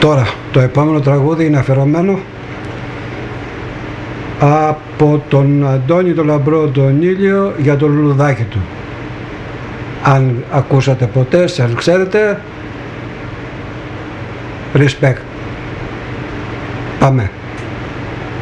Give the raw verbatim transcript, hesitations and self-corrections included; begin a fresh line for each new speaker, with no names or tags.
Τώρα, το επόμενο τραγούδι είναι αφιερωμένο από τον Αντώνη τον Λαμπρό τον Ήλιο για το λουλουδάκι του. Αν ακούσατε ποτέ, σας ξέρετε, respect. Πάμε.